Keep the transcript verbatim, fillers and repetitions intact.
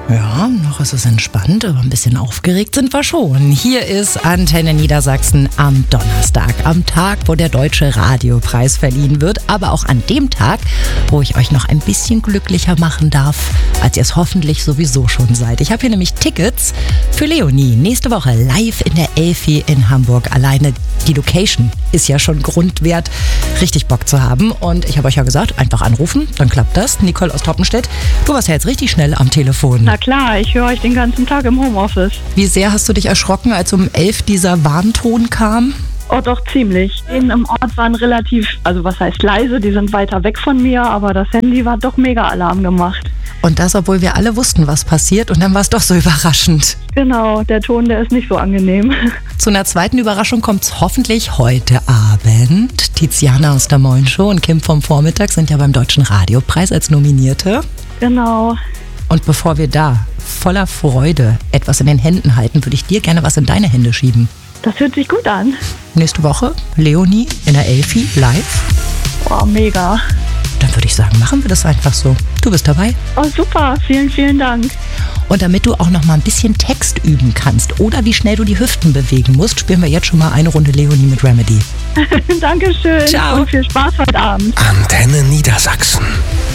Ja, noch ist es entspannt, aber ein bisschen aufgeregt sind wir schon. Hier ist Antenne Niedersachsen am Donnerstag, am Tag, wo der Deutsche Radiopreis verliehen wird, aber auch an dem Tag, wo ich euch noch ein bisschen glücklicher machen darf, als ihr es hoffentlich sowieso schon seid. Ich habe hier nämlich Tickets für Leonie. Nächste Woche live in der Elfi in Hamburg. Alleine die Location ist ja schon Grund wert, richtig Bock zu haben. Und ich habe euch ja gesagt, einfach anrufen, dann klappt das. Nicole aus Toppenstedt, du warst ja jetzt richtig schnell am Telefon. Na klar, ich höre euch den ganzen Tag im Homeoffice. Wie sehr hast du dich erschrocken, als um elf dieser Warnton kam? Oh, doch ziemlich. Die im Ort waren relativ, also was heißt leise, die sind weiter weg von mir, aber das Handy war doch mega Alarm gemacht. Und das, obwohl wir alle wussten, was passiert, und dann war es doch so überraschend. Genau, der Ton, der ist nicht so angenehm. Zu einer zweiten Überraschung kommt es hoffentlich heute Abend. Tiziana aus der Moin Show und Kim vom Vormittag sind ja beim Deutschen Radiopreis als Nominierte. Genau. Und bevor wir da voller Freude etwas in den Händen halten, würde ich dir gerne was in deine Hände schieben. Das hört sich gut an. Nächste Woche Leonie in der Elfi live. Oh, mega. Dann würde ich sagen, machen wir das einfach so. Du bist dabei. Oh, super. Vielen, vielen Dank. Und damit du auch noch mal ein bisschen Text üben kannst oder wie schnell du die Hüften bewegen musst, spielen wir jetzt schon mal eine Runde Leonie mit Remedy. Dankeschön. Ciao. Und viel Spaß heute Abend. Antenne Niedersachsen.